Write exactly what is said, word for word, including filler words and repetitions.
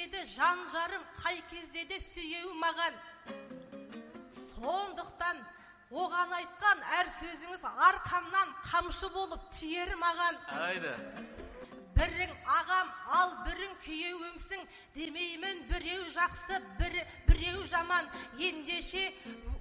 еді жан жарым, қай кезде де сүйеу маған. Сондықтан оған айтқан әр сөзіңіз арқамнан қамшы болып тиер маған. Айда. Бірің ағам, ал бірің күйеуімсің, демеймін біреу жақсы, бір, біреу жаман. Ендеше